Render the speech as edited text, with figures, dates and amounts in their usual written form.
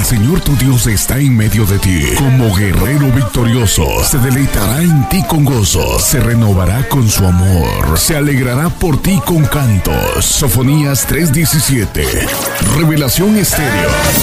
Señor tu Dios está en medio de ti. Como guerrero victorioso, se deleitará en ti con gozo, se renovará con su amor, se alegrará por ti con cantos. Sofonías 3:17. Revelación Estéreo.